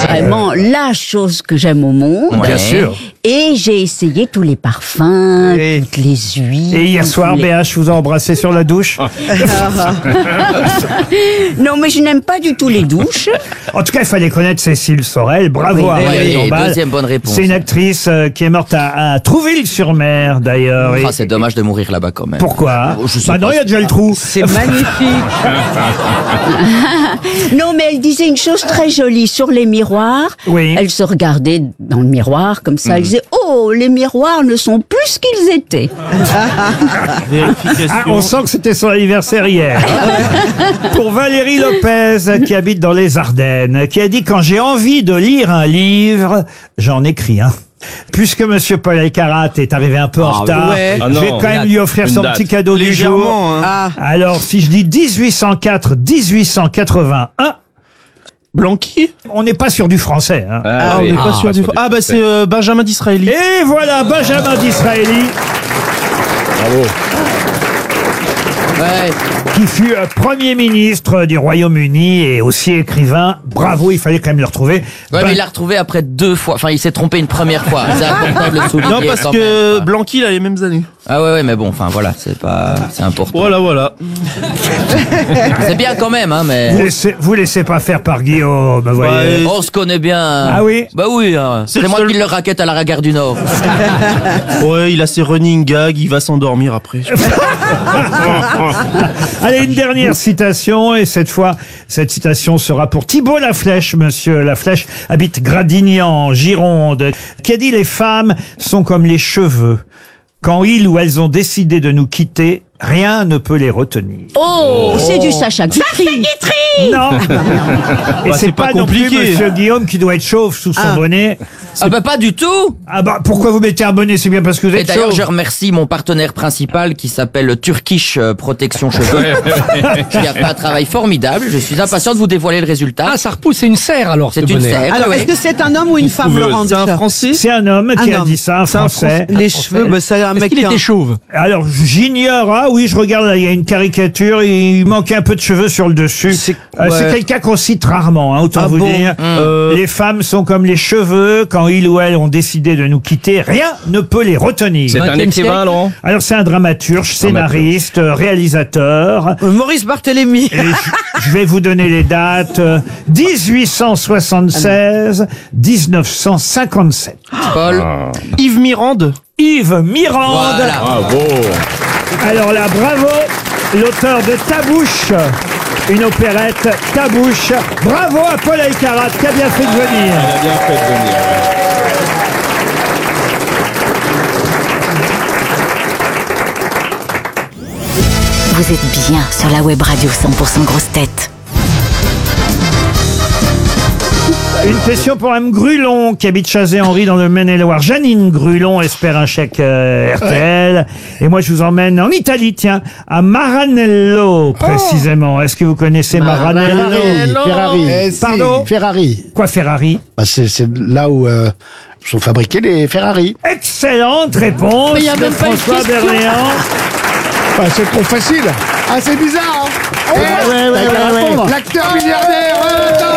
vraiment la chose que j'aime au monde. Bien sûr. Et j'ai essayé tous les parfums, Et- toutes les huiles. Et hier soir, tous les- BH vous a embrassé sur la douche. Non, mais je n'aime pas du tout les douches. En tout cas, il fallait connaître Cécile Sorel. Bravo à Marie Dombal. Deuxième bonne réponse. C'est une actrice qui est morte à Trouville-sur-Mer, d'ailleurs. Et Ah, c'est dommage de mourir là-bas quand même. pourquoi Je sais Bah non, pas. il y a déjà le trou. C'est magnifique. Non, mais elle disait une chose très jolie sur les miroirs. Oui. Elle se regardait dans le miroir comme ça. Elle disait, oh, les miroirs ne sont plus ce qu'ils étaient. Ah, on sent que c'était son anniversaire hier. Pour Valérie Lopez, qui habite dans les Ardennes, qui a dit « Quand j'ai envie de lire un livre, j'en écris un ». Puisque Monsieur Paul Elkarat est arrivé un peu en retard, ouais. je vais quand même lui offrir son petit cadeau du jour. Ah. Alors, si je dis 1804-1881, Blanqui. on n'est pas sur du français. Hein. Ah, on n'est pas sûr du. Ah, bah c'est Benjamin Disraeli. Et voilà, Benjamin Disraeli, Bravo. Ouais. qui fut Premier ministre du Royaume-Uni et aussi écrivain. Bravo, il fallait quand même le retrouver. Ouais, mais il l'a retrouvé après 2 fois. Enfin, il s'est trompé une première fois. C'est important de le souligner. Non, parce quand que même. Blanqui, il a les mêmes années. Ah ouais, mais bon, enfin voilà, c'est important. Voilà. C'est bien quand même, hein, mais. Vous laissez pas faire par Guillaume, vous voyez. On se connaît bien. Ah oui? Bah oui, hein. C'est C'est le moi seul- qui le raquette à la Gare du Nord. Ouais, il a ses running gags, il va s'endormir après. Allez, une dernière citation, et cette fois, cette citation sera pour Thibault Laflèche. Monsieur Laflèche habite Gradignan, en Gironde, qui a dit « Les femmes sont comme les cheveux. Quand ils ou elles ont décidé de nous quitter, rien ne peut les retenir. » Oh, c'est du Sacha Guitry. Non. Et Bah, c'est pas non plus compliqué. Monsieur Guillaume qui doit être chauve sous son bonnet. Ah bah pas du tout. Ah bah, pourquoi vous mettez un bonnet? C'est bien parce que vous Et êtes d'ailleurs, chauve. je remercie mon partenaire principal qui s'appelle Turkish Protection Cheveux, qui a fait un travail formidable. Je suis impatient de vous dévoiler le résultat. Ah, ça repousse, c'est une serre alors. C'est ce une bonnet. serre. Alors, ouais. est-ce que c'est un homme ou une femme, Laurent? C'est un Français. C'est un homme qui Un a homme. dit ça, un Français. Les cheveux, bah, c'est un Est-ce mec qu'il qui a- était chauve? Alors, j'ignore, ah oui, je regarde, là, il y a une caricature, il manquait un peu de cheveux sur le dessus. C'est ouais. quelqu'un qu'on cite rarement, hein, autant Ah vous bon dire. Les femmes sont comme les cheveux, quand ils ou elles ont décidé de nous quitter, rien ne peut les retenir. C'est un 20e écrivain, siècle. Laurent. Alors, c'est un dramaturge, scénariste, réalisateur. Maurice Barthélémy. Et je vais vous donner les dates. 1876, 1957. Paul. Yves Mirande. Yves Mirande. Voilà. Bravo. Alors là, bravo, l'auteur de Tabouche, une opérette Tabouche. Bravo à Paul Elkarat qui a bien fait de venir. Il a bien fait de venir. Vous êtes bien sur la web radio 100% grosse tête. Une question pour Mme Grulon qui habite Chazé-Henri dans le Maine-et-Loire. Janine Grulon espère un chèque RTL. Et moi, je vous emmène en Italie, tiens, à Maranello, précisément. Est-ce que vous connaissez Maranello? Ferrari. Pardon? Ferrari. Quoi, Ferrari? Bah, c'est là où sont fabriqués les Ferrari. Excellente réponse Mais il y a de même pas une François question. Berléand. Bah, c'est trop facile. Ah, c'est bizarre. Hein. ouais. L'acteur milliardaire. Attends.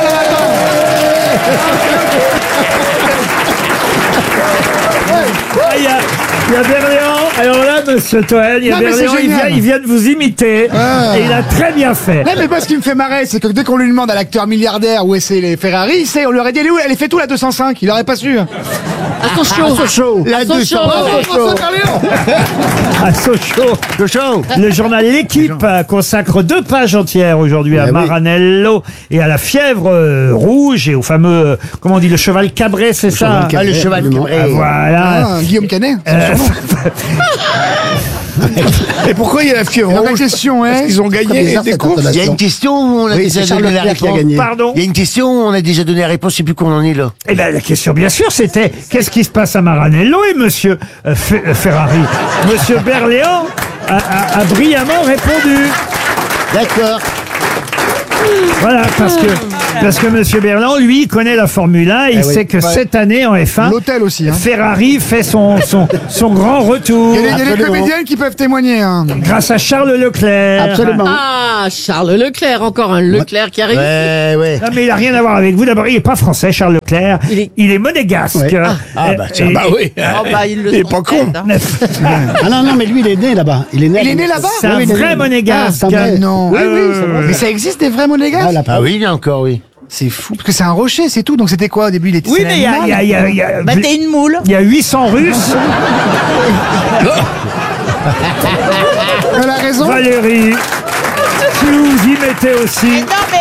Ah, il y a Berléand. Alors là, monsieur Toen, il y a Non, mais c'est Berléand, génial. il vient de vous imiter. Ah. Et il a très bien fait. Non, mais pas ce qui me fait marrer, c'est que dès qu'on lui demande à l'acteur milliardaire où c'est les Ferrari, on lui aurait dit, elle est où? Elle est fait tout la 205. Il aurait pas su. Attention. La 200. À Sochaux. Le journal L'Équipe consacre 2 pages entières aujourd'hui à Eh oui. Maranello et à la fièvre rouge et au fameux, comment on dit, le cheval cabré, c'est ça? cheval cabré, Ah, voilà. Ah, Guillaume Canet. Et pourquoi il y a la fièvre La rouge? question, hein. Parce qu'ils ont gagné des courses. Il y a une question où on a Oui, déjà c'est Charles donné la Leclerc qui a réponse. gagné. Pardon? Il y a une question où on a déjà donné la réponse, je sais plus où on en est là. Eh bien, la question, bien sûr, c'était qu'est-ce qui se passe à Maranello? Et monsieur Ferrari, monsieur Berléand a brillamment répondu. D'accord. Voilà, parce que Monsieur Berland, lui, connaît la Formule 1 et il sait que cette année en F1, L'hôtel aussi. Hein. Ferrari fait son grand retour. Il y a des comédiennes qui peuvent témoigner. Hein. Grâce à Charles Leclerc. Absolument. Ah, Charles Leclerc, encore un Leclerc qui arrive. Ouais. Non, mais il n'a rien à voir avec vous. D'abord, il n'est pas français, Charles Leclerc. Il est monégasque. Ouais. Ah, bah tiens. Bah oui. Oh, bah, il est pas con. Ah non, mais lui, il est né là-bas. Il est né là-bas. C'est un vrai monégasque. Ah, c'est un vrai. Non. Oui, oui, c'est vrai. Mais ça existe des vrais monégasques? Ah, la Ah oui, il y a encore, oui. C'est fou. Parce que c'est un rocher, c'est tout. Donc c'était quoi au début? Il était Oui, mais il y a Bah, t'es une moule. il y a 800 Russes. Elle a raison. Valérie, si vous y mettez aussi. Non mais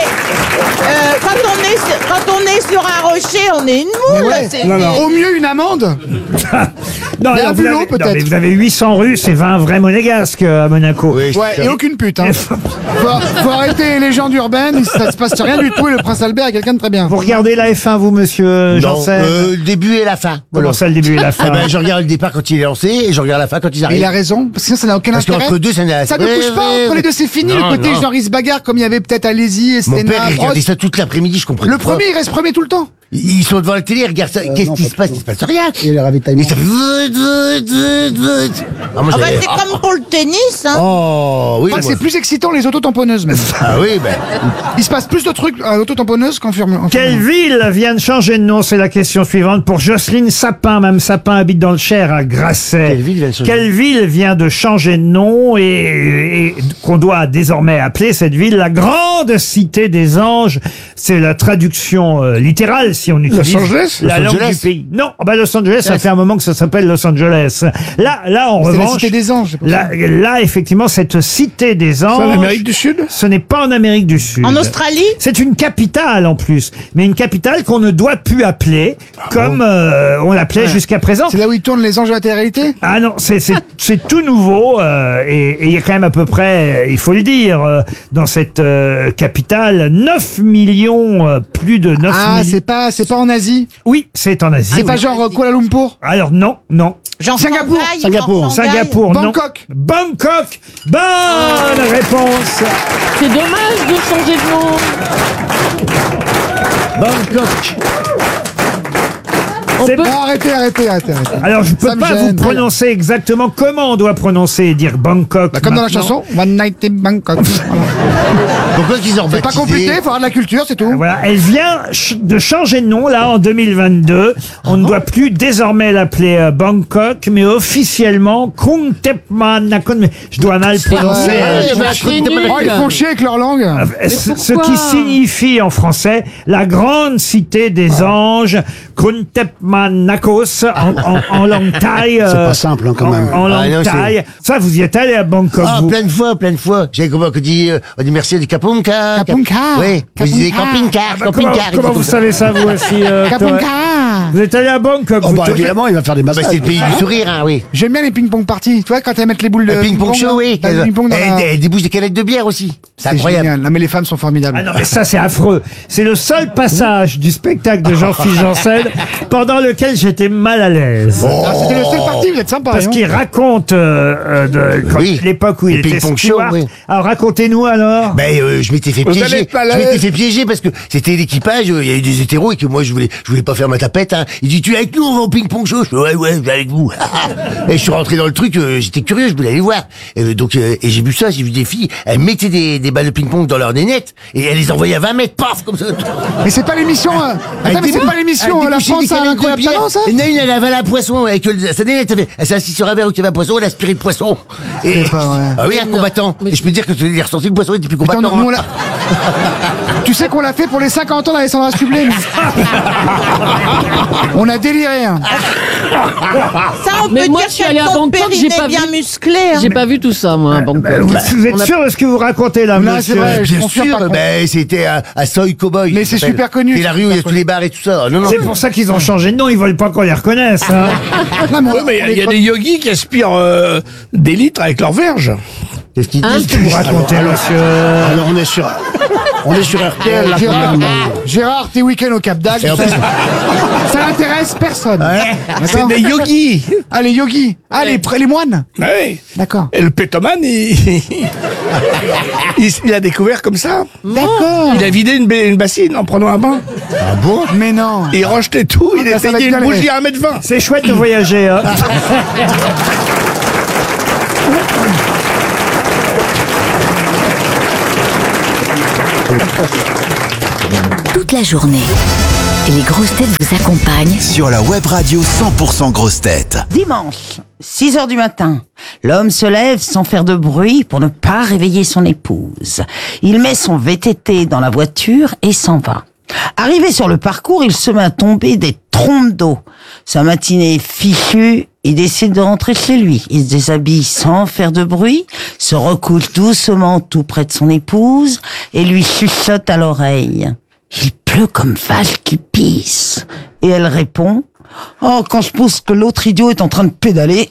quand on est sur un rocher, on est une moule. Ouais. c'est- Au mieux une amende. Non, Mais alors, un vous, bulot, avez, peut-être. mais vous avez 800 Russes et 20 vrais monégasques à Monaco. Oui, Ouais, et aucune pute. Hein. Faut arrêter les légendes urbaines. Ça se passe rien du tout. Et le prince Albert est quelqu'un de très bien. Vous regardez la F1, vous, monsieur Non, Janssen le début et la fin. Comment ça, le début et la fin Eh ben, je regarde le départ quand il est lancé et je regarde la fin quand ils Mais arrivent. il a raison. Parce que sinon, ça n'a aucun Parce intérêt. qu'entre deux, ça n'a... Ça ne Ouais, bouge pas. ouais, Entre les ouais. deux, c'est fini. Non, le côté non. genre il se bagarre comme il y avait peut-être Alési et Mon Stena. père, il regardait Prost. ça toute l'après-midi, je comprends Le premier, il reste premier tout le temps. Ils sont devant la télé, ils regardent ça. Qu'est-ce non, qui pas se passe? Il se passe rien. Et le ravitaillement. Et ça fait... Ah, moi, Ah bah j'avais- c'est comme pour le tennis. Hein. Oh, oui. Je crois que moi. c'est plus excitant les autotamponneuses même. Ah oui, ben... Il se passe plus de trucs à l'autotamponneuse qu'en Formule 1. Quelle ville vient de changer de nom? C'est la question suivante pour Jocelyne Sapin. Mme Sapin habite dans le Cher à Grasset. Quelle ville vient de changer de nom? Quelle ville vient de changer de nom et qu'on doit désormais appeler cette ville la Grande Cité des Anges? C'est la traduction littérale si on utilise Angeles la Los langue Angeles du pays. Non, bah Los Angeles, ça fait un moment que ça s'appelle Los Angeles. Là, en C'est la revanche, cité des anges. c'est pour ça. là, effectivement, cette Cité des Anges. C'est en Amérique du Sud? Ce n'est pas en Amérique du Sud. En Australie. C'est une capitale en plus, mais une capitale qu'on ne doit plus appeler comme on l'appelait jusqu'à présent. C'est là où ils tournent les anges de la télé-réalité. Ah non, c'est tout nouveau et il y a quand même à peu près, il faut le dire, dans cette capitale, 9 millions, plus de 9 Ah, millions. c'est pas en Asie. Oui, c'est en Asie. C'est oui. pas genre Kuala Lumpur. Alors non. Genre Singapour. Singapour, non. Bangkok. Bangkok. Bonne réponse. C'est dommage de changer de nom. Bangkok. C'est- Non, arrêtez. Alors je peux Ça me pas gêne. vous prononcer exactement comment on doit prononcer et dire Bangkok. Bah, comme dans la maintenant. chanson, One Night in Bangkok. Voilà. Pourquoi qu'ils ont C'est pas compliqué, faut avoir de la culture, c'est tout. Voilà, elle vient de changer de nom là en 2022. On ne doit plus désormais l'appeler Bangkok, mais officiellement Krung Thep Ma Nakhon. Mais je dois mal prononcer. Oh, ils font chier avec leur langue. Ce qui signifie en français la grande cité des anges, Krung Thep Ma Nakhos en langue thaï. C'est pas simple, hein, quand même. En langue non, c'est- thaï. Ça, vous y êtes allé à Bangkok, Ah, vous? plein de fois. J'ai comment on dit merci du Kapunka. Kapunka. Oui, vous disiez Kapunka. camping-car, Comment vous savez ça, vous aussi Kapunka. Vous êtes allé à Bangkok, Oh, vous, bah, Thomas évidemment, il va faire des Ah, bah, massages. c'est le pays du sourire, hein, oui. J'aime bien les ping-pong parties. Tu vois, quand elles mettent les boules de Le ping-pong là, show, oui. t'as le ping-pong dans la- Elle débouche des canettes de bière aussi. C'est C'est incroyable. génial. Non, mais les femmes sont formidables. Ah non, mais ça, c'est affreux. C'est le seul passage du spectacle de Jean-Philippe Janssen pendant lequel j'étais mal à l'aise. Ah, c'était le seul parti, vous êtes sympa. Parce hein. qu'il raconte Oui, l'époque où il le était ping-pong show, steward. oui. Alors racontez-nous alors. Ben, je m'étais fait Vous piéger. allez pas à Je l'aise. m'étais fait piéger parce que c'était l'équipage, il y avait des hétéros et que moi je voulais pas faire ma tapette, hein. Il dit, tu es avec nous, on va au ping-pong show. Je fais, ouais, je vais avec vous. Et je suis rentré dans le truc, j'étais curieux, je voulais aller voir. Et j'ai vu ça, j'ai vu des filles, elles mettaient des balles de ping-pong dans leur nénette et elles les envoyaient à 20 mètres, paf, comme ça. Mais c'est pas l'émission. Attends, mais c'est pas l'émission. La France a un incroyable talent, ça. Il y en a une, elle avalait un poisson avec sa nénette, elle s'est assise sur un verre où il y avait un poisson, elle a aspiré le poisson. Et, C'est pas vrai. ah oui, un combattant. Et je peux dire que tu l'as ressenti, le poisson était plus Putain, combattant. nous, hein. on l'a- Tu sais qu'on l'a fait pour les 50 ans d'Alessandra Sublet. On a déliré. Hein. Ça, on Mais peut moi, dire je suis allée à que ton Bangkok, j'ai périnée pas bien vu. musclé. hein. J'ai pas vu tout ça, moi, à Bangkok. Vous êtes On a- sûr de ce que vous racontez là, Non, monsieur c'est vrai. Je Bien confirme, sûr, par contre. ben, c'était à Soy Cowboy. Mais c'est ça s'appelle. super connu, Et la c'est rue où il y a super tous les bars et tout ça. Non, non. C'est pour ça qu'ils ont changé de nom, ils veulent pas qu'on les reconnaisse. Hein. Non, mais Oui, mais il y a des yogis qui aspirent des litres avec leurs verges. Qu'est-ce qu'il Hein dit Vous racontez, monsieur. Alors on est sur RTL là. Gérard, tes week-ends au Cap d'Agde, ça n'intéresse personne. C'est des yogis. Ah, les yogis. Ah, les moines. Oui. D'accord. Et le pétomane, il a découvert comme ça. D'accord. Il a vidé une bassine en prenant un bain. Ah bon? Mais non. Il rejetait tout, il a ça va payé être une galéré. bougie à 1,20 m. C'est chouette de voyager. Hein. Toute la journée, les grosses têtes vous accompagnent Sur la web radio 100% grosses têtes. Dimanche, 6h du matin, l'homme se lève sans faire de bruit pour ne pas réveiller son épouse. Il met son VTT dans la voiture et s'en va. Arrivé sur le parcours, il se met à tomber des trompes d'eau. Sa matinée est fichue, il décide de rentrer chez lui. Il se déshabille sans faire de bruit, se recouche doucement tout près de son épouse et lui chuchote à l'oreille. Il pleut comme vache qui pisse. Et elle répond: oh, quand je pense que l'autre idiot est en train de pédaler.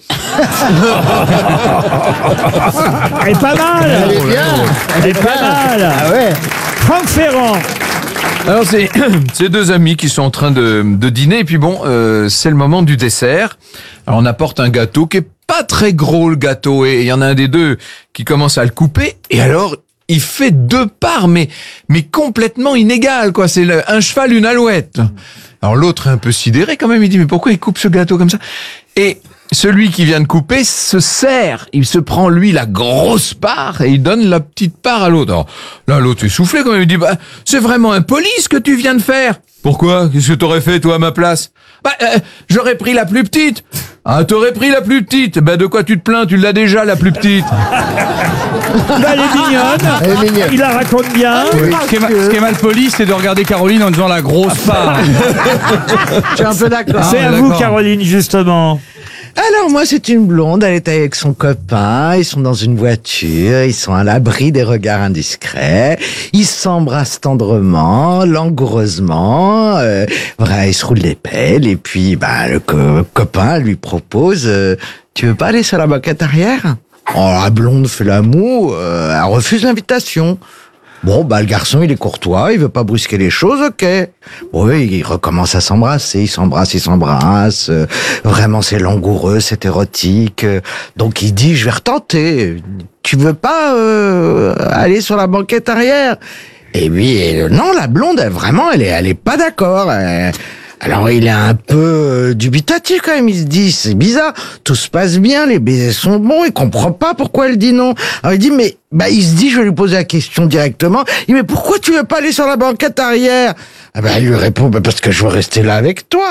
Elle est pas mal. Elle est bien. Elle est pas mal. Ah ouais. Franck Ferrand. Alors c'est deux amis qui sont en train de dîner et puis bon, c'est le moment du dessert. Alors on apporte un gâteau qui est pas très gros, le gâteau, et il y en a un des deux qui commence à le couper et alors il fait deux parts mais complètement inégales, quoi. C'est un cheval, une alouette. Alors l'autre est un peu sidéré quand même, il dit mais pourquoi il coupe ce gâteau comme ça? Et celui qui vient de couper se sert, il se prend lui la grosse part et il donne la petite part à l'autre. Alors là l'autre est soufflé quand même, il dit bah c'est vraiment impoli ce que tu viens de faire. Pourquoi? Qu'est-ce que t'aurais fait toi à ma place? Bah j'aurais pris la plus petite. Ah, t'aurais pris la plus petite. Bah de quoi tu te plains? Tu l'as déjà la plus petite. Bah, elle est mignonne. Elle est mignonne. Il la raconte bien. Ce qui est mal poli, c'est de regarder Caroline en disant la grosse part. Je suis un peu d'accord. C'est à vous, Caroline, justement. Alors moi c'est une blonde, elle est avec son copain, ils sont dans une voiture, ils sont à l'abri des regards indiscrets, ils s'embrassent tendrement, langoureusement, ils se roulent les pelles et puis le copain lui propose tu veux pas aller sur la banquette arrière? Oh, la blonde fait l'amour, elle refuse l'invitation. Bon, le garçon, il est courtois, il veut pas brusquer les choses, ok. Bon, oui, ils recommencent à s'embrasser, ils s'embrassent. Vraiment, c'est langoureux, c'est érotique. Donc, il dit, je vais retenter. Tu veux pas aller sur la banquette arrière? Et puis, non, la blonde, elle est pas d'accord. Alors, il est un peu dubitatif quand même. Il se dit, c'est bizarre, tout se passe bien, les baisers sont bons, il comprend pas pourquoi elle dit non. Alors, il dit, il se dit, je vais lui poser la question directement. Il dit, mais pourquoi tu veux pas aller sur la banquette arrière? Il lui répond, parce que je veux rester là avec toi.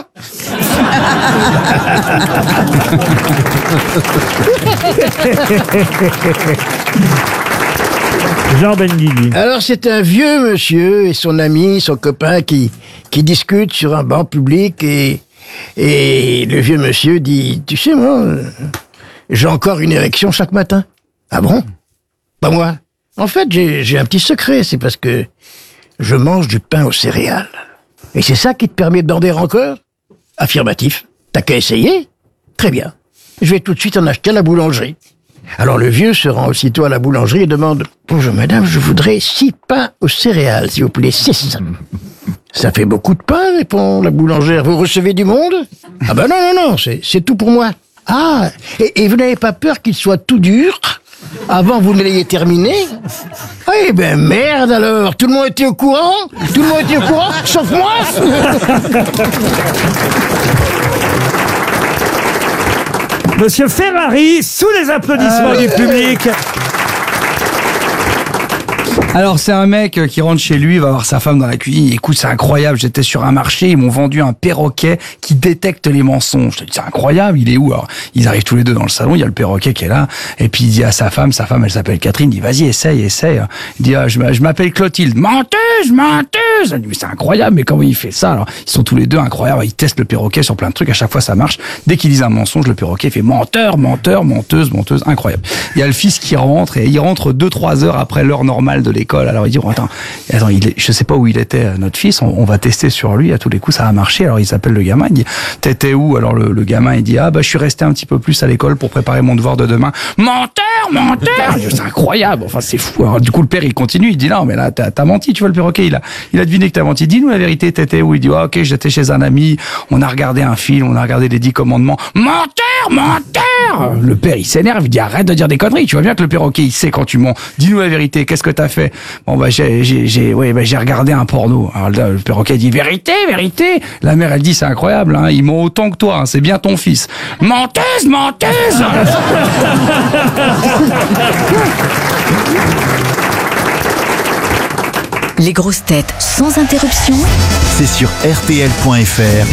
Jean Benguigui. Alors c'est un vieux monsieur et son ami, son copain qui discutent sur un banc public et le vieux monsieur dit, tu sais moi, j'ai encore une érection chaque matin. Ah bon? Pas moi. En fait j'ai un petit secret, c'est parce que je mange du pain aux céréales. Et c'est ça qui te permet de bander encore? Affirmatif. T'as qu'à essayer? Très bien. Je vais tout de suite en acheter à la boulangerie. Alors le vieux se rend aussitôt à la boulangerie et demande « Bonjour madame, je voudrais 6 pains aux céréales, s'il vous plaît, 6. » Ça fait beaucoup de pain, répond la boulangère. Vous recevez du monde? Ah ben non, c'est tout pour moi. Ah, et vous n'avez pas peur qu'il soit tout dur avant que vous ne l'ayez terminé? Eh ben merde alors, tout le monde était au courant? Tout le monde était au courant, sauf moi? Monsieur Ferrari, sous les applaudissements du public. Alors c'est un mec qui rentre chez lui, il va voir sa femme dans la cuisine, écoute c'est incroyable, j'étais sur un marché, ils m'ont vendu un perroquet qui détecte les mensonges. Je dis c'est incroyable, il est où? Alors ils arrivent tous les deux dans le salon, il y a le perroquet qui est là, et puis il dit à sa femme elle s'appelle Catherine, il dit vas-y essaye. Il dit je m'appelle Clotilde, menteuse. Elle dit mais c'est incroyable, mais comment il fait ça? Alors ils sont tous les deux incroyables, ils testent le perroquet sur plein de trucs, à chaque fois ça marche. Dès qu'ils disent un mensonge, le perroquet fait menteur, menteuse, incroyable. Il y a le fils qui rentre et il rentre 2-3 heures après l'heure normale de l'école. l'école. Alors il dit, attends, je sais pas où il était, notre fils, on va tester sur lui, à tous les coups ça a marché. Alors il s'appelle le gamin, il dit, t'étais où? Alors le gamin il dit, je suis resté un petit peu plus à l'école pour préparer mon devoir de demain. Menteur. C'est incroyable, enfin c'est fou. Alors du coup le père il continue, il dit, non mais là t'as menti, tu vois, le perroquet il a deviné que t'as menti. Dis-nous la vérité, t'étais où? Il dit, ok, j'étais chez un ami, on a regardé un film, on a regardé les 10 commandements. Menteur. Le père il s'énerve, il dit, arrête de dire des conneries, tu vois bien que le perroquet il sait quand tu mens. Dis-nous la vérité, qu'est-ce que t'as fait? Bon j'ai regardé un porno. Alors le perroquet dit, vérité. La mère elle dit, c'est incroyable, hein, il ment autant que toi, hein, c'est bien ton fils. Menteuse. Les grosses têtes sans interruption. C'est sur RTL.fr